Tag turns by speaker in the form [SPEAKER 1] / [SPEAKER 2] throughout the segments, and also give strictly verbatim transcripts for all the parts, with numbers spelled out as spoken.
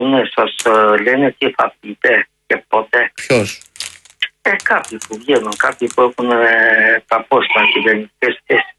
[SPEAKER 1] ακούνε, σας ε, λένε τι θα πείτε και πότε?
[SPEAKER 2] Ποιος?
[SPEAKER 1] Ε, κάποιοι που βγαίνουν, κάποιοι που έχουν ε, τα πόστα κυβερνητικές θέσεις.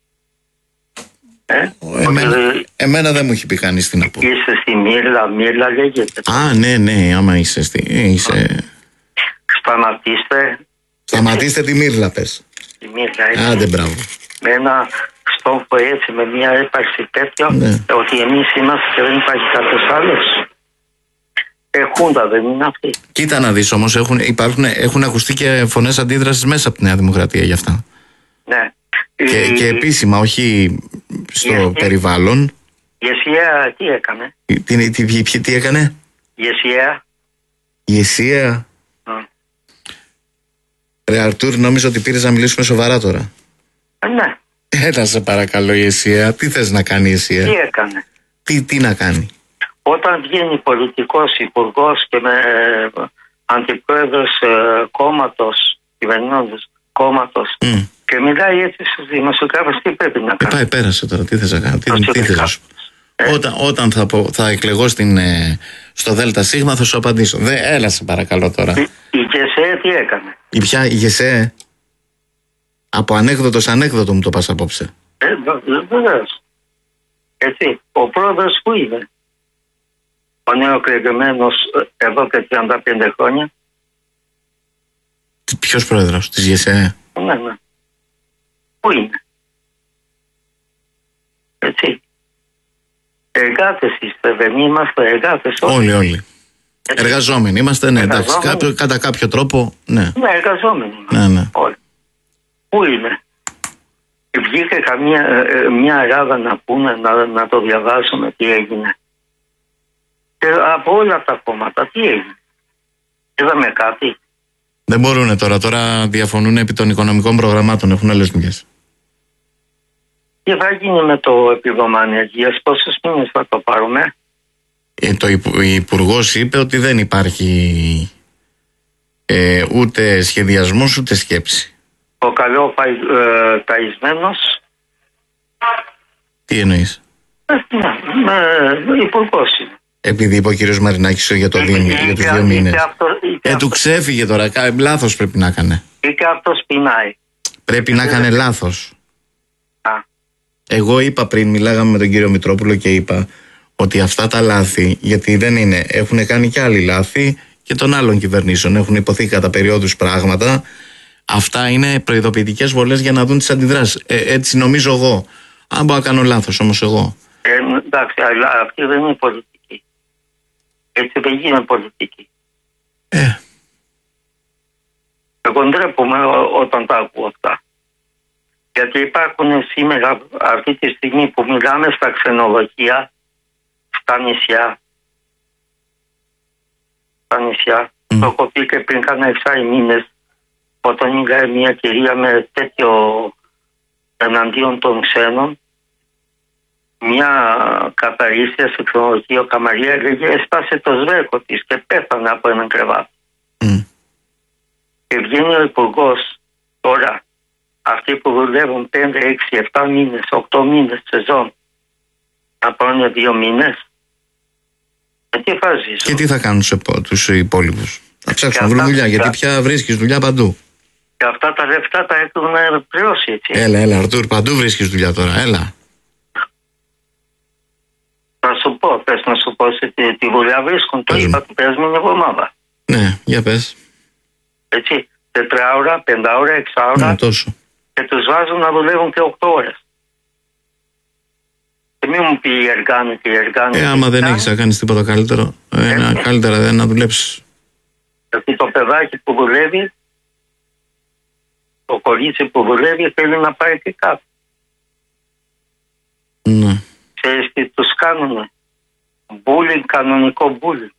[SPEAKER 1] Ε,
[SPEAKER 2] εμένα,
[SPEAKER 1] ότι,
[SPEAKER 2] εμένα δεν μου έχει πει κανείς τι να πω.
[SPEAKER 1] Είσαι στη Μύρλα, Μύρλα λέγεται.
[SPEAKER 2] Α, ναι, ναι, άμα είσαι στη... Είσαι...
[SPEAKER 1] Σταματήστε.
[SPEAKER 2] Σταματήστε τη Μύρλα, πες.
[SPEAKER 1] Τη Μύρλα, έτσι.
[SPEAKER 2] Άντε, μπράβο.
[SPEAKER 1] Με ένα στόχο έτσι, με μια έπαρξη τέτοιο,
[SPEAKER 2] ναι.
[SPEAKER 1] ότι εμείς είμαστε και δεν υπάρχει κάποιος άλλος. Ε, χούντα δεν είναι αυτή.
[SPEAKER 2] Κοίτα να δεις όμως, έχουν, υπάρχουν, έχουν ακουστεί και φωνές αντίδρασης μέσα από τη Νέα Δημοκρατία γι' αυτά.
[SPEAKER 1] Ναι.
[SPEAKER 2] Και,
[SPEAKER 1] η,
[SPEAKER 2] και επίσημα, όχι στο
[SPEAKER 1] η,
[SPEAKER 2] περιβάλλον.
[SPEAKER 1] Η ΕΣΥΑ τι έκανε?
[SPEAKER 2] Τι, τι, τι, τι, τι έκανε?
[SPEAKER 1] Η ΕΣΥΑ.
[SPEAKER 2] Η ΕΣΥΑ.
[SPEAKER 1] Mm.
[SPEAKER 2] Ρε Αρτούρ, νόμιζα ότι πήρες να μιλήσουμε σοβαρά τώρα.
[SPEAKER 1] Ε, ναι.
[SPEAKER 2] Έλα σε παρακαλώ η ΕΣΥΑ. Τι θες να κάνει η ΕΣΥΑ?
[SPEAKER 1] Τι έκανε?
[SPEAKER 2] Τι, τι να κάνει?
[SPEAKER 1] Όταν βγαίνει πολιτικός υπουργός και με ε, αντιπρόεδρος ε, κόμματος, κυβερνώντας κόμματος, mm. και μιλάει έτσι στους δημοσιογράφους, τι πρέπει να κάνει?
[SPEAKER 2] Ε, πάει, πέρασε τώρα, τι θες να κάνει? Τι, τι θες να σου πω? Ε. Όταν, όταν θα, πω, θα εκλεγώ στην, ε, στο ΔΣ θα σου απαντήσω. Δε, έλα σε παρακαλώ τώρα.
[SPEAKER 1] Η, η ΓΕΣΕ τι έκανε?
[SPEAKER 2] Η ποια, η ΓΕΣΕ? Από ανέκδοτος ανέκδοτο μου το πας απόψε.
[SPEAKER 1] Ε, βεβαίως. Έτσι, ο πρόεδρος που είναι? Ο νεοεκλεγμένος εδώ και τριάντα πέντε χρόνια.
[SPEAKER 2] Ποιος πρόεδρος της ΓΕΣΕ?
[SPEAKER 1] Ναι, ναι. Πού είναι? Έτσι. Εργάτες είστε, δεν είμαστε εργάτες?
[SPEAKER 2] Όλοι, όλοι. Έτσι. Εργαζόμενοι είμαστε, ναι, εντάξει. Κάποιο, κατά κάποιο τρόπο, ναι.
[SPEAKER 1] Ναι, εργαζόμενοι είμαστε.
[SPEAKER 2] Ναι, ναι.
[SPEAKER 1] Όλοι. Πού είναι? Βγήκε καμία μια ράδα να πούνε, να, να το διαβάσουμε τι έγινε? Και από όλα τα κόμματα τι έγινε? Είδαμε κάτι?
[SPEAKER 2] Δεν μπορούνε τώρα, τώρα διαφωνούν επί των οικονομικών προγραμμάτων, έχουν άλλες δουλειές.
[SPEAKER 1] Τι θα γίνει με το επίδομα ανεργίας, πόσους μήνες θα το πάρουμε?
[SPEAKER 2] Ε, το Υπουργός είπε ότι δεν υπάρχει ε, ούτε σχεδιασμός ούτε σκέψη.
[SPEAKER 1] Ο καλό παϊ, ε, ταϊσμένος.
[SPEAKER 2] Τι εννοείς?
[SPEAKER 1] Ε, ναι, υπουργός είναι.
[SPEAKER 2] Επειδή είπε ο κύριος Μαρινάκης για, το δίνει, για τους δύο μήνες. Αυτό, ε, αυτό. Του ξέφυγε τώρα, λάθος πρέπει να έκανε.
[SPEAKER 1] Ή και αυτός πεινάει.
[SPEAKER 2] Πρέπει να έκανε λάθος.
[SPEAKER 1] Α.
[SPEAKER 2] Εγώ είπα πριν, μιλάγαμε με τον κύριο Μητρόπουλο και είπα ότι αυτά τα λάθη, γιατί δεν είναι, έχουν κάνει και άλλοι λάθη και των άλλων κυβερνήσεων, έχουν υποθεί κατά περιόδους πράγματα. Αυτά είναι προειδοποιητικές βολές για να δουν τις αντιδράσεις. Ε, έτσι νομίζω εγώ. Αν μπορώ να κάνω λάθος όμως εγώ.
[SPEAKER 1] Ε, εντάξει, αλλά αυτή δεν είναι πολιτική. Έτσι δεν γίνεται πολιτική.
[SPEAKER 2] Ε.
[SPEAKER 1] Εγώ ντρέπομαι όταν τα ακούω αυτά. Γιατί υπάρχουν σήμερα, αυτή τη στιγμή που μιλάμε στα ξενοδοχεία, στα νησιά, στα νησιά, mm. το έχω πει και πριν κάνα εξάι μήνες, όταν μιλάει μια κυρία με τέτοιο εναντίον των ξένων, μια καθαρίστρια σε ξενοδοχείο Καμαρία έλεγε έσπασε το σβέρκο της και πέθανε από έναν κρεβάτι. Mm. Και βγαίνει ο υπουργός τώρα, αυτοί που δουλεύουν πέντε, έξι, επτά μήνες, οκτώ μήνες σεζόν, να πάνε δύο μήνες. Και τι θα ζήσω?
[SPEAKER 2] Και τι θα κάνουν τους υπόλοιπους? Θα ψάξουν να βρουν δουλειά, γιατί πια βρίσκεις δουλειά παντού.
[SPEAKER 1] Και αυτά τα λεφτά τα έχουν πληρώσει, έτσι.
[SPEAKER 2] Έλα, έλα, Αρτούρ, παντού βρίσκεις δουλειά τώρα, έλα.
[SPEAKER 1] Να σου πω, πες να σου πω, τη, τη δουλειά βρίσκουν, το είπα την περασμένη εβδομάδα.
[SPEAKER 2] Ναι, για πες.
[SPEAKER 1] Έτσι, τετράωρα, πεντάωρα, εξάωρα.
[SPEAKER 2] Ναι, τόσο.
[SPEAKER 1] Και τους βάζουν να δουλεύουν και οκτώ ώρες. Και μην μου πει η Εργάνη και η Εργάνη.
[SPEAKER 2] Ε, άμα δεν έχεις να κάνεις τίποτα καλύτερο, ε, να, καλύτερα δεν να δουλέψεις.
[SPEAKER 1] Γιατί το παιδάκι που δουλεύει, το κορίτσι που δουλεύει θέλει να πάει και κάτω.
[SPEAKER 2] Ναι.
[SPEAKER 1] Ξέρεις τι τους κάνουνε? Bullying, κανονικό bullying.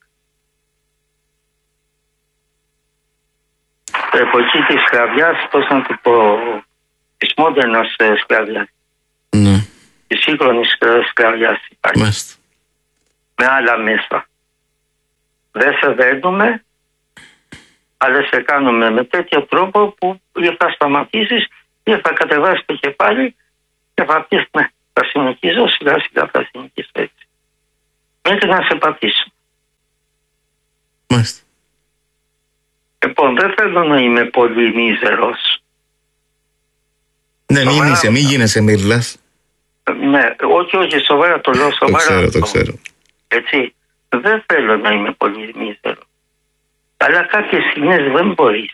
[SPEAKER 1] Η εποχή της σκλαβιάς, πώς να το πω, της μόντερνας σκλαβιάς.
[SPEAKER 2] Ναι.
[SPEAKER 1] Της σύγχρονης σκλαβιάς υπάρχει.
[SPEAKER 2] Μάλιστα.
[SPEAKER 1] Με άλλα μέσα. Δεν σε δένουμε, αλλά σε κάνουμε με τέτοιο τρόπο που ή θα σταματήσεις ή θα κατεβάσεις το κεφάλι και θα πεις ναι, θα συνεχίζω, σιγά σιγά θα συνεχίσω έτσι. Μέχρι να σε πατήσω.
[SPEAKER 2] Μάλιστα.
[SPEAKER 1] Λοιπόν, δεν θέλω να είμαι πολύ μίζερος.
[SPEAKER 2] Ναι, μην είσαι, μην γίνεσαι μύρλας.
[SPEAKER 1] Ναι, όχι, όχι, σοβαρά το λέω, σοβαρά.
[SPEAKER 2] Το ξέρω, το ξέρω.
[SPEAKER 1] Έτσι, δεν θέλω να είμαι πολύ μίζερος. Αλλά κάποιες στιγμές δεν μπορείς.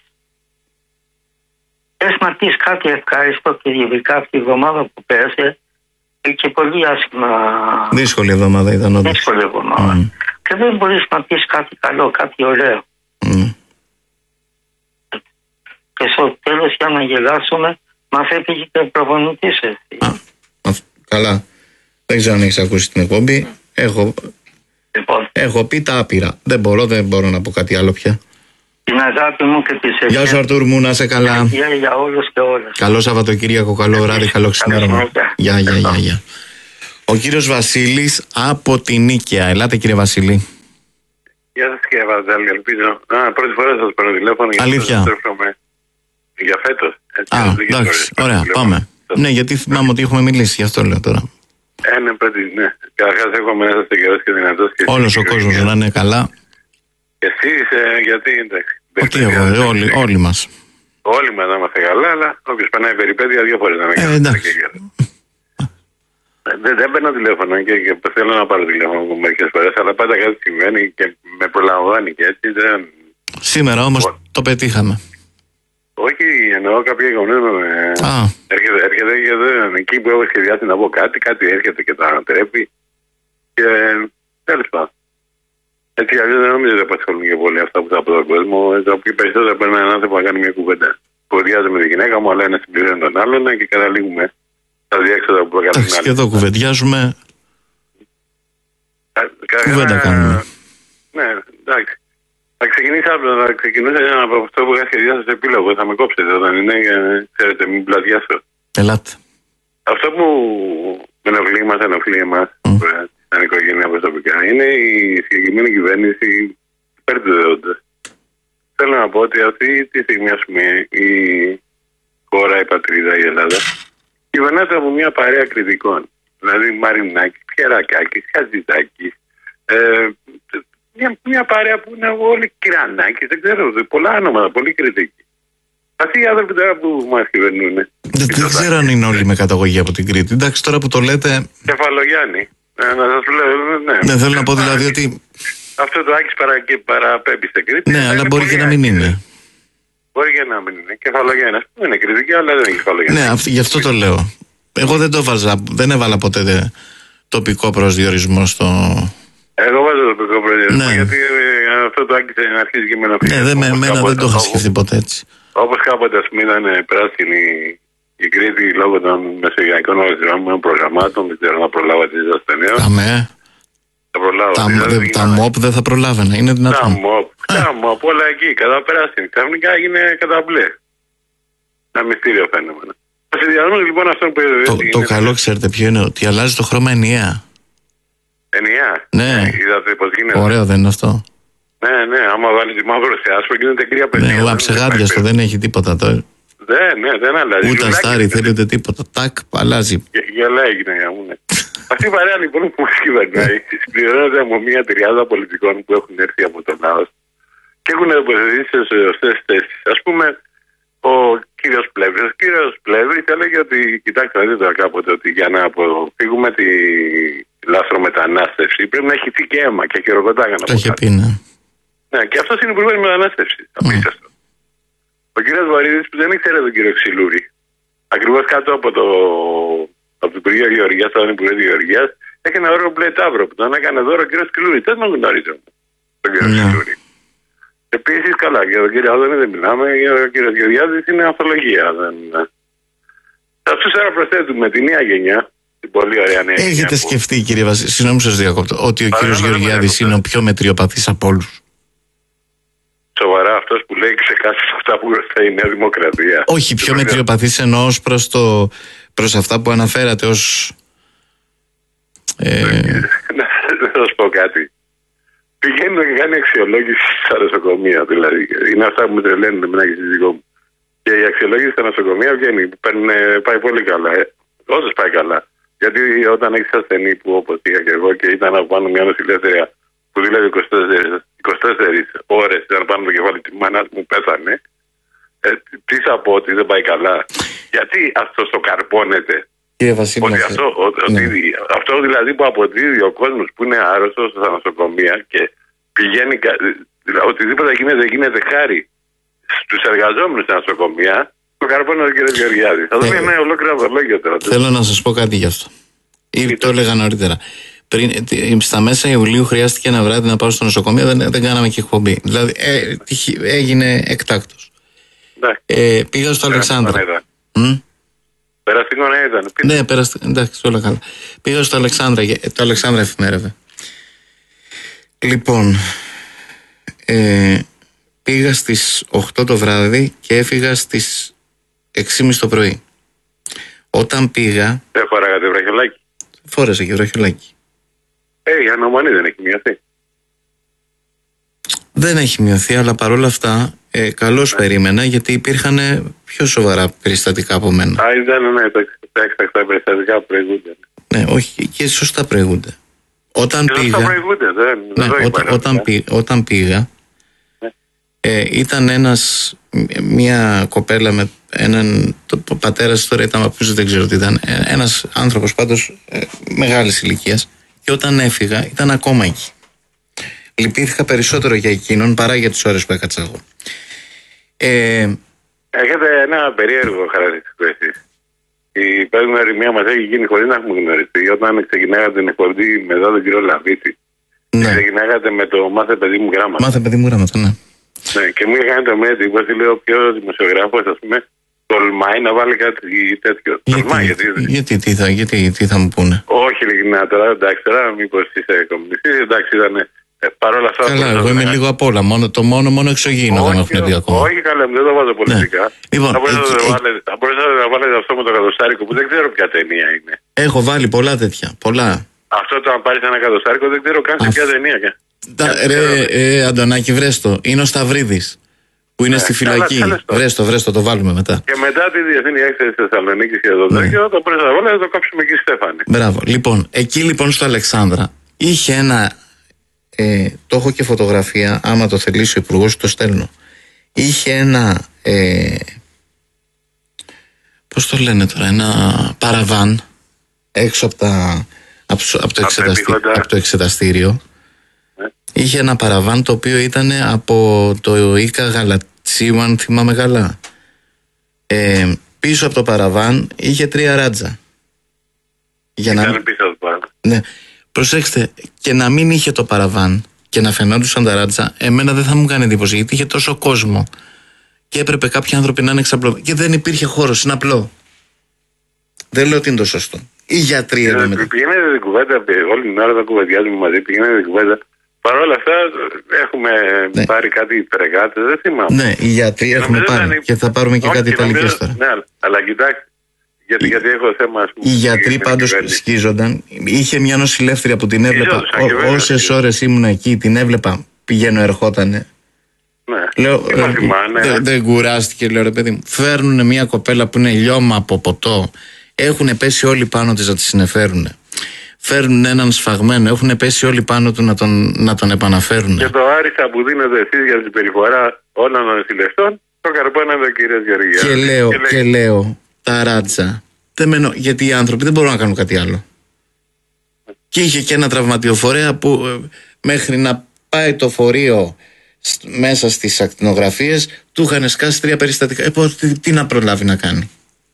[SPEAKER 1] Θες να πεις κάτι ευχάριστο και ειδικά αυτή η εβδομάδα που πέρασε και πολύ άσχημα.
[SPEAKER 2] Δύσκολη εβδομάδα ήταν όντως.
[SPEAKER 1] Δύσκολη εβδομάδα. Mm. Και δεν μπορείς να πεις κάτι καλό, κάτι ωραίο.
[SPEAKER 2] Mm.
[SPEAKER 1] Και στο τέλος, για να γελάσουμε, μας έπαιξε και ο προπονητής.
[SPEAKER 2] Καλά. Δεν ξέρω αν έχεις ακούσει την εκπομπή. Έχω,
[SPEAKER 1] λοιπόν,
[SPEAKER 2] έχω πει τα άπειρα. Δεν μπορώ, δεν μπορώ να πω κάτι άλλο πια.
[SPEAKER 1] Την αγάπη μου και τη ευχή.
[SPEAKER 2] Γεια σου Αρτούρ μου, να είσαι καλά.
[SPEAKER 1] Γεια για όλους και όλες.
[SPEAKER 2] Καλό Σαββατοκύριακο, καλό βράδυ, καλό ξημέρωμα. Γεια, γεια, γεια, γεια. Ο κύριος Βασίλης από την Νίκαια. Ελάτε κύριε Βασίλη.
[SPEAKER 3] Γεια σας κύριε Βαζέλη, ελπίζω. Α, πρώτη φορά σας παίρνω τηλέφωνο.
[SPEAKER 2] Αλήθεια.
[SPEAKER 3] Για φέτος. Έτσι,
[SPEAKER 2] Α, εντάξει, ωραία, πάμε. Ναι, γιατί θυμάμαι ότι έχουμε μιλήσει, γι' αυτό λέω τώρα.
[SPEAKER 3] Ε, ναι, πρέπει, ναι. Καταρχάς εύχομαι να είστε καιρός και δυνατός.
[SPEAKER 2] Όλος ο κόσμος να είναι καλά.
[SPEAKER 3] Και εσείς, ε, γιατί, εντάξει.
[SPEAKER 2] Όχι εγώ, ε, όλοι, όλοι μας.
[SPEAKER 3] Όλοι μας να είμαστε καλά, αλλά όποιος περνάει περιπέτεια δύο φορές να είναι
[SPEAKER 2] ε, εντάξει.
[SPEAKER 3] Δεν, δεν παίρνω τηλέφωνο και, και θέλω να πάρω τηλέφωνο μερικές φορές, αλλά πάντα κάτι συμβαίνει και με προλαμβάνει και έτσι δεν...
[SPEAKER 2] Σήμερα όμως ο... το πετύχαμε.
[SPEAKER 3] Όχι, εννοώ κάποια γεγονότα με... Έρχεται, έρχεται και εκεί που έχω σχεδιάσει να πω κάτι, κάτι έρχεται και τα ανατρέπει και τέλος πάντων. Έτσι αλλιώς δεν νομίζω ότι απασχολούν και πολύ αυτά που θα από τον κόσμο. Το οποίο περισσότερο παίρνει έναν άνθρωπο να κάνει μια κουβέντα. Κουβεντιάζω με τη γυναίκα μου, αλλά ένα συμπληρώνει τον άλλον και καταλήγουμε στα διέξοδα που προκαλούν.
[SPEAKER 2] Εντάξει, και εδώ κουβεντιάζουμε. Κουβέντα κάνουμε.
[SPEAKER 3] Ναι, εντάξει. Θα ξεκινήσω, θα ξεκινήσω από αυτό που είχα σχεδιάσει στο επίλογο. Θα με κόψετε όταν είναι, ξέρετε, μην πλατιάσω.
[SPEAKER 2] Ελάτε.
[SPEAKER 3] Αυτό που με ενοχλεί, μας ενοχλεί εμάς, mm. σαν οικογένεια προσωπικά, είναι η συγκεκριμένη κυβέρνηση υπέρ του δέοντος. Θέλω να πω ότι αυτή τη στιγμή, ας πούμε, η χώρα, η πατρίδα, η Ελλάδα, κυβερνάται από μια παρέα κριτικών. Δηλαδή Μαρινάκη, Πιερακάκη, Χατζηδάκη, ε, μια, μια παρέα που είναι όλοι Κυρανάκη, δεν ξέρω, πολλά όνοματα, πολύ κριτικοί. Αυτοί οι άνθρωποι τώρα που μας κυβερνούν.
[SPEAKER 2] Δεν, δεν ξέρω αν είναι όλοι με καταγωγή από την Κρήτη. Εντάξει, τώρα που το λέτε.
[SPEAKER 3] Κεφαλογιάννη. Ε, να σας λέω, ναι.
[SPEAKER 2] Ναι, θέλω να πω δηλαδή ότι.
[SPEAKER 3] Αυτό το Άκης παρα, παραπέμπει στην Κρήτη.
[SPEAKER 2] Ναι, αλλά μπορεί και να μην είναι.
[SPEAKER 3] Μπορεί και να μην είναι. Κεφαλογιάννη. Δεν είναι κριτική, αλλά δεν είναι κεφαλογιάννη.
[SPEAKER 2] Ναι, γι' αυτό το λέω. Εγώ δεν το έβαζα, δεν έβαλα ποτέ δε, τοπικό προσδιορισμό στο.
[SPEAKER 3] Εγώ βάζω τοπικό προσδιορισμό.
[SPEAKER 2] Ναι.
[SPEAKER 3] Γιατί ε, αυτό το Άκης αρχίζει και με ενοχλεί.
[SPEAKER 2] Ναι, δεν, με εμένα δεν το είχα σκεφτεί ποτέ έτσι.
[SPEAKER 3] Όπως κάποτε, ας πούμε, ήταν πράσινη η Κρήτη λόγω των μεσογειακών οργανωμένων προγραμμάτων, δεν ξέρω να προλάβα τις ασθενείες.
[SPEAKER 2] Αμέ.
[SPEAKER 3] Τα προλάβα.
[SPEAKER 2] Τα,
[SPEAKER 3] δηλαδή,
[SPEAKER 2] δε, τα μόπ δεν θα προλάβαινα, είναι δυνατόν.
[SPEAKER 3] Τα μόπ, τα μόπ, όλα εκεί, κατά πράσινη. Ξαφνικά έγινε κατά μπλε. Ένα μυστήριο φαινόμενο. Ο συνδυασμός λοιπόν αυτόν που
[SPEAKER 2] Το, το καλό ξέρετε ποιο είναι, ότι αλλάζει το χρώμα ενιαία.
[SPEAKER 3] Ενιαία.
[SPEAKER 2] Ναι.
[SPEAKER 3] Είδατε πώς γίνεται.
[SPEAKER 2] Ωραίο δεν είναι αυτό.
[SPEAKER 3] Ναι, ναι, άμα βάλει τη μαύρο σε άσπρο γίνεται κρύα παιδιά.
[SPEAKER 2] Ναι, αψεγάδιαστο, δεν έχει τίποτα τώρα.
[SPEAKER 3] Ναι, ναι, δεν αλλάζει.
[SPEAKER 2] Ούτε αστάρι θέλετε τίποτα. Τάκ, αλλάζει.
[SPEAKER 3] Γελάει η γυναίκα μου, ναι. Αυτή η παρέα λοιπόν που μας κυβερνάει συμπληρώνεται από μια τριάδα πολιτικών που έχουν έρθει από τον λαό και έχουν τοποθετήσει σε σωστές θέσεις. Ας πούμε, ο κύριος Πλεύρης. Ο κύριος Πλεύρης έλεγε ότι, κοιτάξτε να δείτε κάποτε, ότι για να αποφύγουμε τη λάθρομετανάστευση πρέπει να έχει χυθεί και αίμα και χειροκροτάγανε.
[SPEAKER 2] Το είχε πει, ναι.
[SPEAKER 3] Ναι, και αυτό είναι υπουργός μετανάστευσης. Απίστευτο. Ο κύριος Βαρύδης που δεν ήξερε τον κύριο Ξυλούρη, ακριβώς κάτω από το, από το Υπουργείο Γεωργίας, τον Υπουργείο Γεωργίας, έχει ένα ωραίο μπλε ταύρο που τον έκανε δώρο ο κύριος Ξυλούρη. Δεν τον γνωρίζω τον κύριο
[SPEAKER 2] Ναι.
[SPEAKER 3] Ξυλούρη. Επίσης, καλά, για τον κύριο Άδωνη δεν μιλάμε, ο κύριος Γεωργιάδης είναι ανθολογία. Δεν... Αυτούς τώρα προσθέτουμε τη νέα γενιά, την πολύ ωραία νέα γενιά.
[SPEAKER 2] Έχετε
[SPEAKER 3] που...
[SPEAKER 2] σκεφτεί, κύριε Βασίλη, συγγνώμη σας διακόπτω, ότι ο κύριος Γεωργιάδης είναι ο πιο μετριοπαθής από όλους?
[SPEAKER 3] Σοβαρά, αυτός που λέει ξεκάθαρα αυτά που μπροστά η Νέα Δημοκρατία.
[SPEAKER 2] Όχι, πιο μετριοπαθής εννοώ ως προς, το, προς αυτά που αναφέρατε ως... Ε...
[SPEAKER 3] Να σας πω κάτι. Πηγαίνω και κάνει αξιολόγηση στα νοσοκομεία, δηλαδή. Είναι αυτά που με τρελαίνουν εμένα και σύζυγό μου. Και η αξιολόγηση στα νοσοκομεία βγαίνει, πάει πολύ καλά. Ε. Όντως πάει καλά. Γιατί όταν έχεις ασθενή που όπως είχα και εγώ και ήταν από πάνω μια νοσηλεύθερια που δούλευε είκοσι τέσσερις ώρες ήταν πάνω το κεφάλι της μάνας μου, πέθανε. Ε, τι θα πω, ότι δεν πάει καλά? Γιατί αυτό το καρπώνεται?
[SPEAKER 2] Κύριε Βασίλη,
[SPEAKER 3] ότι αυτό, ο, ναι. ότι, αυτό δηλαδή που αποδίδει ο κόσμος που είναι άρρωστος στα νοσοκομεία και πηγαίνει, οτιδήποτε γίνεται, γίνεται χάρη στους εργαζόμενους στα νοσοκομεία, το καρπώνεται ο κ. Γεωργιάδης. Θα δούμε ένα ολόκληρο αδολόγιο τώρα.
[SPEAKER 2] Θέλω να σας πω κάτι γι' αυτό. Ήδη το έλεγα νωρίτερα. Πριν, στα μέσα Ιουλίου χρειάστηκε ένα βράδυ να πάω στο νοσοκομείο, δεν, δεν κάναμε και εκπομπή. Δηλαδή ε, έγινε εκτάκτος. Ε, πήγα στο Αλεξάνδρα.
[SPEAKER 3] Περαστικό ήταν.
[SPEAKER 2] Ναι, περαστικό. Εντάξει, όλα καλά. Πήγα στο Αλεξάνδρα, το Αλεξάνδρα εφημέρευε. Λοιπόν, ε, πήγα στις οκτώ το βράδυ και έφυγα στις έξι και μισή το πρωί. Όταν πήγα...
[SPEAKER 3] Δεν φοράγατε βραχιολάκι?
[SPEAKER 2] Φόρεσα και βραχιολάκι.
[SPEAKER 3] Ε, η ανομονή δεν έχει μειωθεί?
[SPEAKER 2] Δεν έχει μειωθεί, αλλά παρόλα αυτά ε, καλώς ναι. περίμενα, γιατί υπήρχαν πιο σοβαρά περιστατικά από μένα.
[SPEAKER 3] Α, ήταν, ναι, τα έκτακτα περιστατικά προηγούνται.
[SPEAKER 2] Ναι, όχι, και σωστά προηγούνται. Όταν
[SPEAKER 3] και
[SPEAKER 2] πήγα...
[SPEAKER 3] προηγούνται, δεν,
[SPEAKER 2] ναι,
[SPEAKER 3] δεν
[SPEAKER 2] όταν, όταν, πή, όταν πήγα, ναι. ε, ήταν ένας, μια κοπέλα με έναν, το πατέρας τώρα ήταν παππούς, δεν ξέρω τι ήταν, ένας άνθρωπος πάντως ε, μεγάλης ηλικίας, και όταν έφυγα ήταν ακόμα εκεί. Λυπήθηκα περισσότερο για εκείνον παρά για τις ώρες που έκατσα εγώ. Ε,
[SPEAKER 3] Έχετε ένα περίεργο χαρακτηριστικό εσείς. Η πρώτη γνωριμία μας έχει γίνει χωρίς να έχουμε γνωριστεί. Όταν ξεκινάγατε την εκπομπή με εδώ τον κύριο Λαβίτη, ναι. ξεκινάγατε με το μάθε παιδί μου γράμματα.
[SPEAKER 2] Μάθε παιδί μου γράμματα, ναι.
[SPEAKER 3] Ναι, και μου είχε κάνει το μία εντύπωση, λέω, ποιο δημοσιογράφος, ας πούμε, τολμάει να βάλει κάτι τέτοιο.
[SPEAKER 2] Γιατί,
[SPEAKER 3] τολμάει, γιατί,
[SPEAKER 2] γιατί, τι, θα, γιατί τι θα μου πούνε?
[SPEAKER 3] Όχι, ειλικρινά τώρα, εντάξει, τώρα μήπως είσαι κομμουνιστής, εντάξει, ήταν. Ε, παρόλα αυτά.
[SPEAKER 2] Καλά, εγώ είμαι λίγο απ' όλα. Μόνο, το μόνο, μόνο εξωγήινο δεν έχουν δει ακόμα.
[SPEAKER 3] Όχι, καλά, δεν το βάζω πολιτικά. Ναι.
[SPEAKER 2] Λοιπόν,
[SPEAKER 3] θα μπορούσατε να βάλετε αυτό με το εκατοστάρικο που δεν ξέρω ποια ταινία είναι.
[SPEAKER 2] Έχω βάλει πολλά τέτοια. Πολλά.
[SPEAKER 3] Αυτό το αν πάρει ένα εκατοστάρικο δεν ξέρω καν σε ποια ταινία.
[SPEAKER 2] Τα, ρε, ε, Αντωνάκη, βρέστο. Είναι ο Σταυρίδης που είναι ναι, στη φυλακή. Βρέστο, βρέστο, το βάλουμε μετά.
[SPEAKER 3] Και μετά τη διεθνή έκθεση τη Θεσσαλονίκη και εδώ ναι. το πρέπει να βάλουμε, το κάψουμε εκεί, Στέφανη.
[SPEAKER 2] Μπράβο. Λοιπόν, εκεί λοιπόν στο Αλεξάνδρα είχε ένα. Ε, το έχω και φωτογραφία, άμα το θελήσει ο υπουργός το στέλνω. Είχε ένα ε, πώς το λένε τώρα, ένα παραβάν έξω από, τα, από, από, το, εξεταστή, από το εξεταστήριο. ε. Είχε ένα παραβάν το οποίο ήταν από το Ίκα Γαλατσίου, αν θυμάμαι καλά. ε, Πίσω από το παραβάν είχε τρία ράτζα. Για να...
[SPEAKER 3] πίσω από το παραβάν.
[SPEAKER 2] Ναι. Προσέξτε, και να μην είχε το παραβάν και να φαινόντουσαν τα ράτσα, εμένα δεν θα μου κάνει εντύπωση, γιατί είχε τόσο κόσμο και έπρεπε κάποιοι άνθρωποι να είναι εξαπλωμένοι και δεν υπήρχε χώρος, είναι απλό. Δεν λέω ότι είναι το σωστό. Οι γιατροί εδώ μετά.
[SPEAKER 3] Πηγαίνετε την κουβέντα, όλη την ώρα θα κουβεντιάζουμε μαζί, πηγαίνετε την κουβέντα. Παρ' όλα αυτά έχουμε ναι. πάρει κάτι τρεγάτες, δεν θυμάμαι.
[SPEAKER 2] Ναι, οι γιατροί έχουμε πάρει είναι... και θα πάρουμε και όχι, κάτι ιταλικές τώρα.
[SPEAKER 3] Ναι, αλλά κοιτάξτε. Γιατί, γιατί έχω θέμα, ας πούμε,
[SPEAKER 2] οι γιατροί πάντως σκίζονταν. Είχε μια νοσηλεύτρια που την έβλεπα. Όσες ώρες ήμουν εκεί, την έβλεπα, πηγαίνω, ερχότανε.
[SPEAKER 3] Ναι.
[SPEAKER 2] Λέω, ε, ναι. Δεν δε κουράστηκε, λέω, ρε παιδί μου. Φέρνουν μια κοπέλα που είναι λιώμα από ποτό. Έχουν πέσει όλοι πάνω της να τη συνεφέρουν. Φέρνουν έναν σφαγμένο, έχουν πέσει όλοι πάνω του να τον, να τον επαναφέρουν.
[SPEAKER 3] Και το άριστα που δίνετε εσείς για την περιφορά όλων των νοσηλευτών, το καρπώνατε ο κύριος Γεωργιάδης.
[SPEAKER 2] Και λέω, και, και λέω. Τα ράτσα. Δεν μένω, γιατί οι άνθρωποι δεν μπορούν να κάνουν κάτι άλλο. Και είχε και ένα τραυματιοφορέα που ε, μέχρι να πάει το φορείο σ, μέσα στις ακτινογραφίες του είχαν σκάσει τρία περιστατικά. Ε, πώς, τι, τι να προλάβει να κάνει.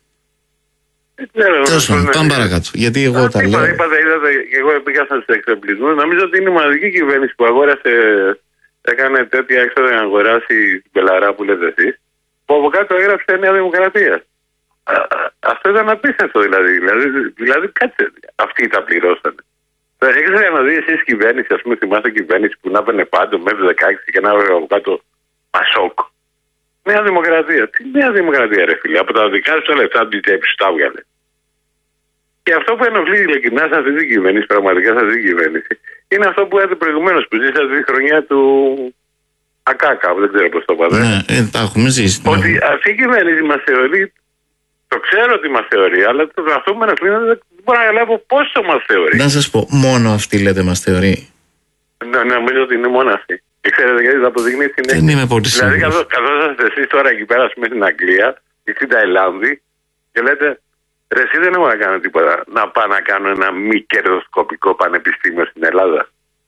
[SPEAKER 2] Τέλος πάντων, πάμε παρακάτω. Γιατί εγώ τα λέω.
[SPEAKER 3] Είπατε, είδατε, εγώ πήγα στους εξοπλισμούς. Νομίζω ότι είναι η μοναδική κυβέρνηση που αγόρασε, έκανε τέτοια έξοδα για να αγοράσει την πελαρά που λέτε εσείς. Που από κάτω έγραψε Νέα Δημοκρατία. Α, αυτό ήταν απίστευτο δηλαδή. Δηλαδή, δηλαδή κάτσε, αυτοί τα πληρώσανε. Έχετε ξαναδεί εσείς κυβέρνηση, ας πούμε, θυμάστε κυβέρνηση που να έπαιρνε πάντο με εφ δεκαέξι και να έβγαλε από κάτω Πασόκ. Νέα Δημοκρατία. Τι Νέα Δημοκρατία, ρε φίλε. Από τα δικά σου λεφτά του τσέπη σου τα έβγαλε. Και αυτό που ενοχλεί ειλικρινά σε αυτή την κυβέρνηση, πραγματικά σε αυτή την κυβέρνηση, είναι αυτό που είδατε προηγουμένως, που ζήσατε τη χρονιά του Ακάκα, δεν ξέρω πώς το είπατε.
[SPEAKER 2] Ναι, ε, τα έχουμε ζήσει.
[SPEAKER 3] Ότι αυτή η κυβέρνηση μας θεωρεί. Το ξέρω ότι μας θεωρεί, αλλά το αυτό που με ενοχλεί δεν μπορώ να καταλάβω πόσο μας θεωρεί.
[SPEAKER 2] Να σας πω, μόνο αυτή λέτε μας θεωρεί.
[SPEAKER 3] Ναι, νομίζω ότι είναι μόνο αυτή. Και ξέρετε γιατί θα αποδεικνύει συνέχεια.
[SPEAKER 2] Δεν είμαι πολύ σίγουρος.
[SPEAKER 3] Δηλαδή, καθώς είστε εσείς τώρα εκεί πέρα στην Αγγλία ή στην Ταϊλάνδη και λέτε, ρε, εσύ δεν έχω να κάνω τίποτα. Να πάω να κάνω ένα μη κερδοσκοπικό πανεπιστήμιο στην Ελλάδα.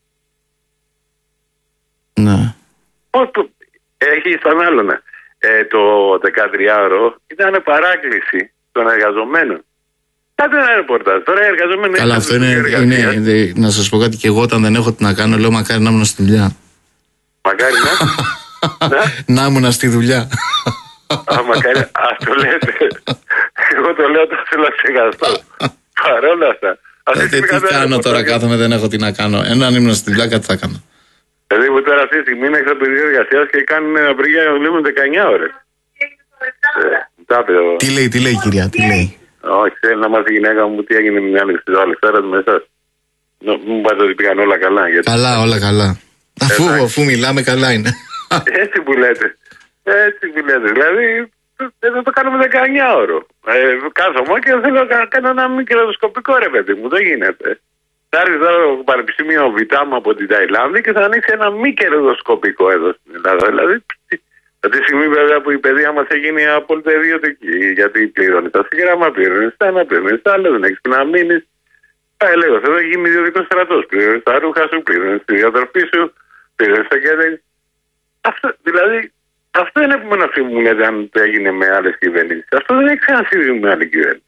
[SPEAKER 2] Ναι.
[SPEAKER 3] Πώς το. Έχει στον άλλον. Ε, το δεκατριάωρο ήταν παράκληση των εργαζομένων. Κάτι ένα ρεπορτάζ. Τώρα οι εργαζόμενοι.
[SPEAKER 2] Καλά, αυτό είναι, είναι, είναι. Να σας πω κάτι, και εγώ όταν δεν έχω τι να κάνω, λέω μακάρι να ήμουν στη δουλειά.
[SPEAKER 3] Μακάρι να.
[SPEAKER 2] Να ήμουν στη δουλειά.
[SPEAKER 3] Α, μακάρι. Α, το λέτε. Εγώ το λέω, το θέλω να ξεχαστώ. Παρόλα αυτά.
[SPEAKER 2] Ε, τι κάνω τώρα, κάθομαι, δεν έχω τι να κάνω. Ένα αν ήμουν στη δουλειά, κάτι θα κάνω.
[SPEAKER 3] Δηλαδή που τώρα αυτή τη στιγμή είναι έξω από την εργασία και κάνουν απεργία λίγο δεκαεννιά ώρες. Ε,
[SPEAKER 2] τι λέει, τι λέει κυρία, τι λέει.
[SPEAKER 3] Όχι, θέλει να μάθει η γυναίκα μου τι έγινε με μια άλλη Αλεξάνδρα με εσάς. Μου πάτε ότι πήγαν όλα καλά. Γιατί...
[SPEAKER 2] Καλά, όλα καλά. Αφού, αφού μιλάμε, καλά είναι.
[SPEAKER 3] Έτσι που λέτε. Έτσι που λέτε. Δηλαδή δεν το κάνουμε δεκαεννιά ώρο. Ε, κάθομαι και θέλω να κάνω ένα μικροσκοπικό, ρε παιδί μου. Δεν γίνεται. Θα έρθει τώρα το Πανεπιστήμιο Βιτάμα από την Ταϊλάνδη και θα ανοίξει ένα μη κερδοσκοπικό εδώ στην Ελλάδα. Δηλαδή, από τη στιγμή βέβαια που η παιδεία μας έγινε απόλυτα ιδιωτική, γιατί πληρώνει τα συγγράμμα, πληρώνει τα ένα, πληρώνει τα άλλα, δεν έχει που να μείνει. Θα λέω, θα γίνει ιδιωτικό στρατό. Πληρώνει τα ρούχα σου, πληρώνει τη διατροφή σου, πληρώνει τα κέντρα. Αυτό, δηλαδή, αυτό είναι που με μου λέτε αν το έγινε με άλλες κυβερνήσεις. Αυτό δεν έχει ξανασύγει με άλλη κυβέρνηση.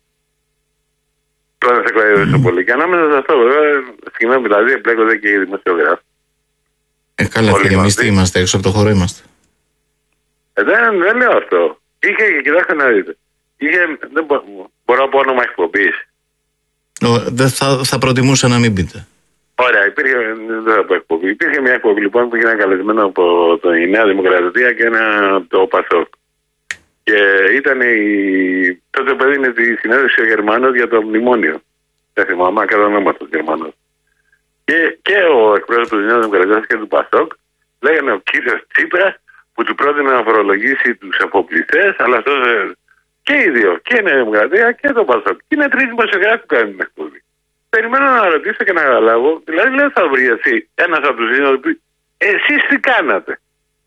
[SPEAKER 3] Τώρα σε κοροϊδεύω πολύ. Και ανάμεσα σε αυτό, βέβαια, συγγνώμη, δηλαδή εμπλέκονται και οι δημοσιογράφοι.
[SPEAKER 2] Ε, καλά, και εμείς τι είμαστε, έξω από το χώρο είμαστε.
[SPEAKER 3] Ε, δεν, δεν λέω αυτό. Είχε, κοιτάξτε να δείτε. Είχε, δεν μπο, μπορώ να πω όνομα εκπομπής.
[SPEAKER 2] Δεν θα, θα προτιμούσα να μην πείτε.
[SPEAKER 3] Ωραία, υπήρχε, δεν θα πω εκπομπή. Υπήρχε μια εκπομπή λοιπόν που έγινε καλεσμένο από το, η Νέα Δημοκρατία και ένα, το Πασόκ. Και ήταν η, τότε που έδινε τη συνέντευξη ο Γερμανός για το μνημόνιο. Δεν θυμάμαι, κατά ονόματος ο Γερμανός. Και, και ο εκπρόσωπος της Νέας Δημοκρατίας και του Πασόκ λέγανε ο κύριος Τσίπρας που του πρότεινε να φορολογήσει τους αποπληθές, αλλά αυτός και οι δύο, και η Νέα Δημοκρατία και το Πασόκ. Και είναι τρεις δημοσιογράφοι που κάνουν την εκπομπή. Περιμένω να ρωτήσω και να καταλάβω, δηλαδή δεν θα βρει εσύ ένας από τους δύο να πει, εσείς τι κάνατε.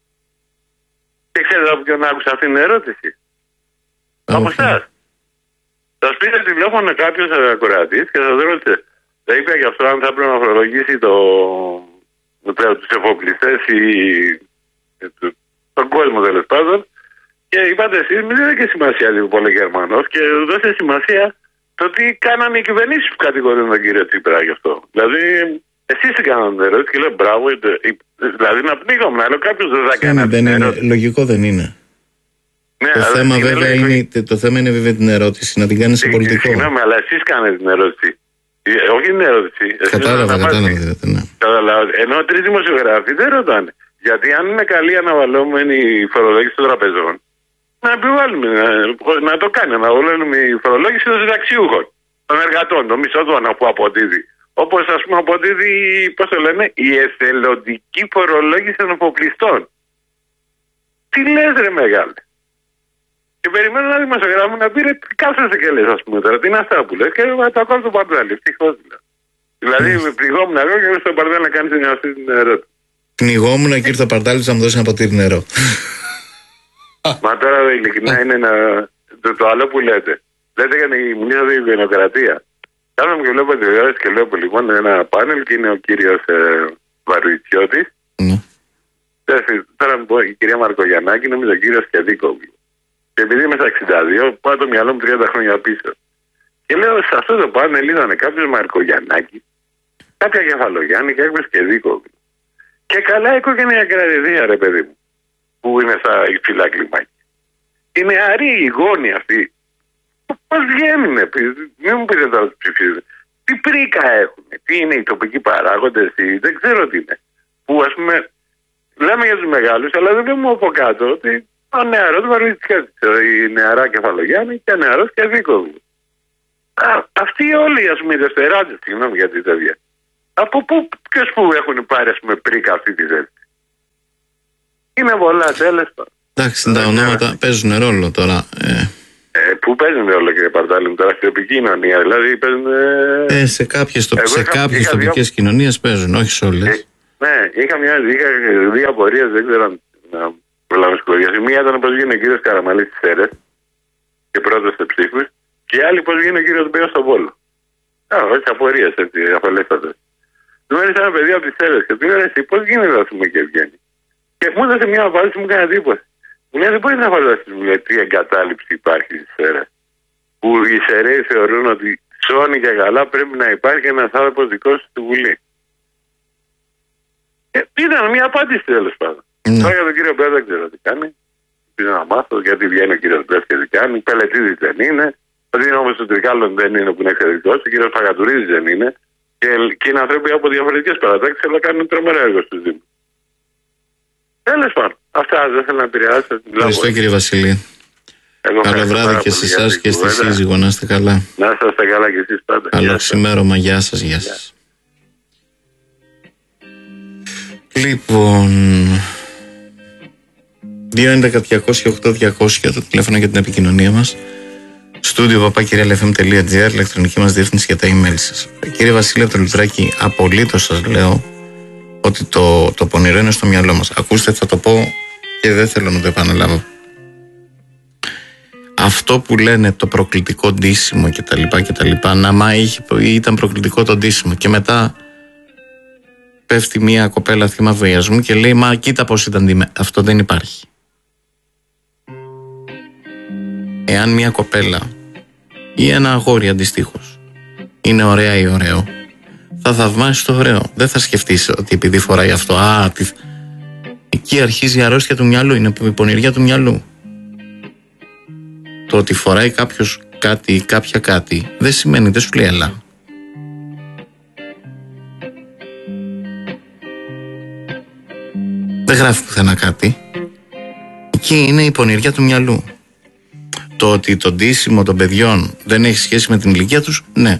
[SPEAKER 3] Και ξέρετε από ποιον άκουσα αυτή την ερώτηση. Okay. Από εσάς. Σας πήρε τηλέφωνο κάποιος ακροατής και σας ρώτησε, θα είπε γι' αυτό αν θα πρέπει να φορολογήσει το, το, τους εφοπλιστές ή το, τον κόσμο τέλος πάντων. Και είπατε εσείς, μην δείτε και σημασία λίγο πολύ Γερμανός και δώστε σημασία το τι κάνανε οι κυβερνήσεις που κατηγορούν τον κύριο Τσίπρα γι' αυτό. Δηλαδή, εσείς τι κάνατε την ερώτηση και λέω μπράβο, δηλαδή να πνίγομαι, να λέω κάποιος δεν θα κάνει την ερώτηση.
[SPEAKER 2] Λογικό δεν είναι.
[SPEAKER 3] Ναι,
[SPEAKER 2] το, θέμα είναι βέβαια είναι, το θέμα είναι βέβαια την ερώτηση, να την κάνεις σε πολιτικό.
[SPEAKER 3] Συγγνώμη, αλλά εσείς κάνετε την ερώτηση. Ε, όχι την ερώτηση.
[SPEAKER 2] Κατάλαβα, κατάλαβα. Ναι.
[SPEAKER 3] Κατάλαβα. Ενώ τρεις δημοσιογράφοι δεν ρωτάνε. Γιατί αν είναι καλή αναβαλώμενη η φορολόγηση των τραπεζών, να επιβάλλουμε, να, να το κάνει, να βάλουμε η φορολόγηση των συνταξιούχων, των εργατών, των μισθωτών που αποδίδει. Όπως ας πούμε αποδίδει, πώς το λένε, η εθελοντική φορολόγηση των αποπληστών. Τι λες ρε μεγάλε. Και περιμένω ένα δημοσιογράφο να πει ρε κάθεσαι και λες ας πούμε τώρα, τι είναι αυτά που λες και να το ακούω το Παρτάλη, ευτυχώς δηλαδή. Δηλαδή πληγόμουν εγώ και ήρθε το Παρτάλη να κάνει αυτή την ερώτηση.
[SPEAKER 2] Πνιγόμουν και ήρθε ο Παρτάλης να μου δώσει ένα ποτήρι νερό.
[SPEAKER 3] Μα τώρα ειλικρινά είναι ένα... το, το άλλο που λέτε. Λέτε για την μιλήσα για την γενοκρατία. Κάθομαι και βλέπω τηλεόραση και λέω λοιπόν ένα πάνελ και είναι ο κύριος ε, Βαρουιτσιώτης. Mm. Τώρα μου πω η κυρία Μαρκογιαννάκη, νομίζω ο κύριος Κεδίκοβλου. Και επειδή είμαι στα εξήντα δύο, πάω το μυαλό μου τριάντα χρόνια πίσω. Και λέω σε αυτό το πάνελ είδανε κάποιος Μαρκογιαννάκη, κάποια Κεφαλογιάννη και κάποιος Κεδίκοβλου. Και καλά οικογενειακή κρατηδία ρε παιδί μου, που είναι στα υψηλά κλιμάκια. Οι νεαροί, οι γόνοι αυτοί, πώς βγαίνουνε, μην μου πείτε τώρα τους ψηφίζουν. Τι πρίκα έχουν, τι είναι οι τοπικοί παράγοντες, τι, δεν ξέρω τι είναι. Που ας πούμε, λέμε για τους μεγάλους, αλλά δεν βλέπουμε από κάτω ότι ο νεαρός Βαρουιτσιώτης, η νεαρά Κεφαλογιάννη και ο νεαρός Κεδίκοβλου. Αυτοί όλοι, ας πούμε, οι δευτεράτες, συγγνώμη για την τέτοια. Από πού, ποιος που έχουν πάρει, ας πούμε, πρίκα αυτή τη θέση. Είναι πολλά, τέλος.
[SPEAKER 2] Εντάξει, τα ονόματα παίζουν ρόλο τώρα. Ε.
[SPEAKER 3] Ε, πού παίζουν ρόλο, κύριε Παρτάλη, τώρα στην τοπική κοινωνία, δηλαδή παίζουν.
[SPEAKER 2] Ε, σε κάποιες, το, σε κάποιες τοπικές κοινωνίες παίζουν, όχι σε όλες.
[SPEAKER 3] Ναι, είχα, μια, είχα δύο απορίες, δεν ξέρω αν να προλάβω σχολιάσει. Μία ήταν πώς γίνει ο κύριος Καραμαλής στις Σέρρες και πρώτος σε ψήφους, και η άλλη πώς γίνει ο κύριος Μπέος στον Βόλο. Α, όχι απορίες, έτσι, αφαλέστατες. Του έριξε ένα παιδί από τις Σέρρες και του έλεγε εσύ πώς γίνεται, ας πούμε, και βγαίνει. Και μου έδωσε μια απάντηση, μου έκανε εντύπωση. Μου λέει δεν μπορεί να φανταστείς, μου λέει, τι εγκατάλειψη υπάρχει στις Σέρρες. Που οι Σεραίοι θεωρούν ότι σώνει και καλά πρέπει να υπάρχει ένας άνθρωπος δικός του στη Βουλή. Ε, ήταν μια απάντηση τέλος πάντων.
[SPEAKER 2] Ναι.
[SPEAKER 3] Τώρα για τον κύριο Μπέο δεν ξέρω τι κάνει. Πήγα να μάθω γιατί βγαίνει ο κύριος Μπέο και τι κάνει. Πελετήδης δεν είναι. Ότι είναι όμως του Τρικάλων δεν είναι που είναι εξαιρετικός. Ο κύριος Παγατουρίδης δεν είναι. Και, και είναι άνθρωποι από διαφορετικές παρατάξεις, αλλά κάνουν τρομερό έργο στους Δήμους. Τέλος πάντων. Αυτά δεν θέλω να επηρεάσω.
[SPEAKER 2] Ευχαριστώ κύριε Βασίλη. Καλό βράδυ και σε εσάς και στη σύζυγο. Να είστε καλά.
[SPEAKER 3] Να είστε καλά και εσείς πάντα.
[SPEAKER 2] Καλό ξημέρωμα. Γεια σας. Γεια σας. Λοιπόν, δύο έντεκα διακόσια οκτώ διακόσια το τηλέφωνο για την επικοινωνία μας. Στούντιο παπάκυριαλεφm.gr, ηλεκτρονική μας διεύθυνση για τα email σας. Κύριε Βασίλη από το Λουτράκι, απολύτως σας λέω ότι το, το πονηρό είναι στο μυαλό μας. Ακούστε, θα το πω και δεν θέλω να το επαναλάβω. Αυτό που λένε το προκλητικό ντύσιμο και τα λοιπά και τα λοιπά, να μα είχε, ήταν προκλητικό το ντύσιμο και μετά πέφτει μια κοπέλα θύμα βιασμού και λέει μα κοίτα πως ήταν ντυμένη. Αυτό δεν υπάρχει. Εάν μια κοπέλα ή ένα αγόρι αντιστοίχως είναι ωραία ή ωραίο, θα θαυμάσεις το ωραίο. Δεν θα σκεφτείς ότι επειδή φοράει αυτό, α, τι... εκεί αρχίζει η αρρώστια του μυαλού, είναι η πονηριά του μυαλού. Το ότι φοράει κάποιος κάτι ή κάποια κάτι δεν σημαίνει, δεν σου λέει έλα. Δεν γράφει πουθενά κάτι. Εκεί είναι η πονηριά του μυαλού. Το ότι το ντύσιμο των παιδιών δεν έχει σχέση με την ηλικία τους, ναι.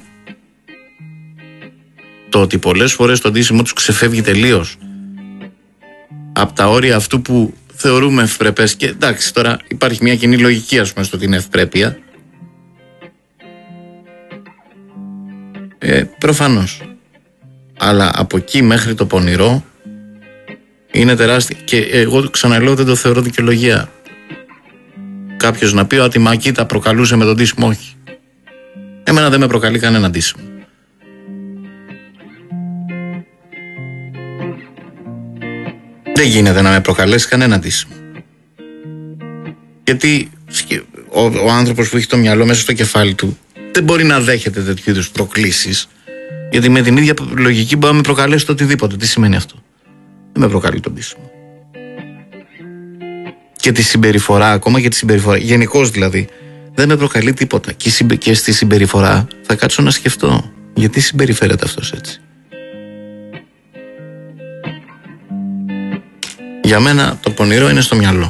[SPEAKER 2] Το ότι πολλές φορές το ντύσιμο τους ξεφεύγει τελείως από τα όρια αυτού που θεωρούμε ευπρεπές, και εντάξει τώρα υπάρχει μια κοινή λογική ας πούμε στο ότι είναι ευπρέπεια, ε, προφανώς, αλλά από εκεί μέχρι το πονηρό είναι τεράστια. Και εγώ ξαναλέω, δεν το θεωρώ δικαιολογία κάποιος να πει ότι μα κοίτα προκαλούσε με τον ντύσιμο. Όχι, εμένα δεν με προκαλεί κανένα ντύσιμο. Δεν γίνεται να με προκαλέσει κανένα ντύσιμο. Γιατί ο, ο άνθρωπος που έχει το μυαλό μέσα στο κεφάλι του δεν μπορεί να δέχεται τέτοιου είδους προκλήσεις, γιατί με την ίδια λογική μπορεί να με προκαλέσει το οτιδήποτε. Τι σημαίνει αυτό? Δεν με προκαλεί το ντύσιμο. Και τη συμπεριφορά, ακόμα και τη συμπεριφορά, γενικώς δηλαδή, δεν με προκαλεί τίποτα. Και, συμπε, και στη συμπεριφορά θα κάτσω να σκεφτώ γιατί συμπεριφέρεται αυτός έτσι. Για μένα το πονηρό είναι στο μυαλό.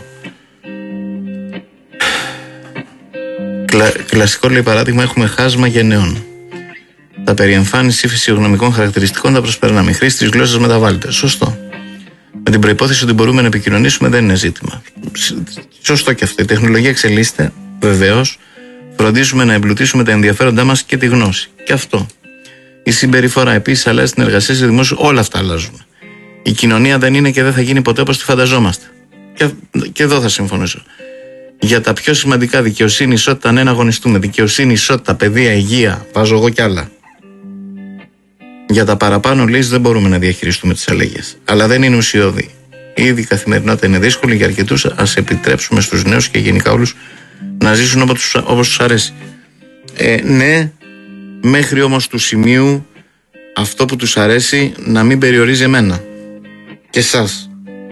[SPEAKER 2] Κλα, κλασικό λέει παράδειγμα, έχουμε χάσμα γενναιών. Τα περί εμφάνιση φυσιογνωμικών χαρακτηριστικών τα προσπερνάμε. Η χρήση της γλώσσας μεταβάλλεται. Σωστό. Με την προϋπόθεση ότι μπορούμε να επικοινωνήσουμε δεν είναι ζήτημα. Σωστό και αυτό. Η τεχνολογία εξελίσσεται, βεβαίως. Φροντίζουμε να εμπλουτίσουμε τα ενδιαφέροντά μας και τη γνώση. Και αυτό. Η συμπεριφορά επίσης αλλάζει, στην εργασία, σε δημόσιο, όλα αυτά αλλάζουν. Η κοινωνία δεν είναι και δεν θα γίνει ποτέ όπως τη φανταζόμαστε. Και, και εδώ θα συμφωνήσω. Για τα πιο σημαντικά, δικαιοσύνη, ισότητα, ναι, να αγωνιστούμε. Δικαιοσύνη, ισότητα, παιδεία, υγεία, βάζω εγώ κι άλλα. Για τα παραπάνω λύσεις δεν μπορούμε να διαχειριστούμε τις αλλαγές. Αλλά δεν είναι ουσιώδη. Ήδη η καθημερινότητα είναι δύσκολη για αρκετούς. Ας επιτρέψουμε στους νέους και γενικά όλους να ζήσουν όπως τους, όπως τους αρέσει. Ε, ναι, μέχρι όμως του σημείου αυτό που τους αρέσει να μην περιορίζει εμένα και εσάς.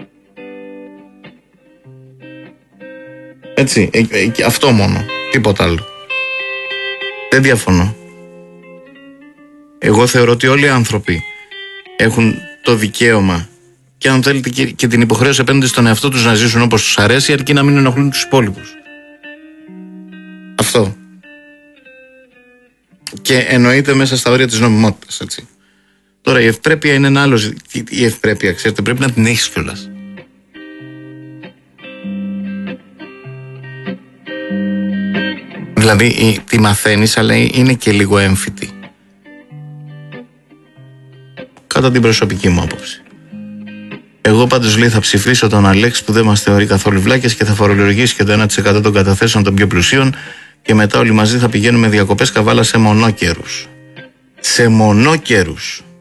[SPEAKER 2] Έτσι, ε, ε, αυτό μόνο, τίποτα άλλο. Δεν διαφωνώ. Εγώ θεωρώ ότι όλοι οι άνθρωποι έχουν το δικαίωμα και αν θέλετε και την υποχρέωση απέναντι στον εαυτό τους να ζήσουν όπως τους αρέσει, αρκεί να μην ενοχλούν τους υπόλοιπους. Αυτό. Και εννοείται μέσα στα όρια της νομιμότητας, έτσι. Τώρα η ευπρέπεια είναι ένα άλλο. Η ευπρέπεια, ξέρετε, πρέπει να την έχεις κιόλας. Δηλαδή τη μαθαίνεις, αλλά είναι και λίγο έμφυτη. Κατά την προσωπική μου άποψη. Εγώ πάντως λέει θα ψηφίσω τον Αλέξη που δεν μας θεωρεί καθόλου βλάκες και θα φορολογήσει και το ένα τοις εκατό των καταθέσεων των πιο πλουσίων και μετά όλοι μαζί θα πηγαίνουμε διακοπές Καβάλα σε μονόκερους. Σε μονόκερους.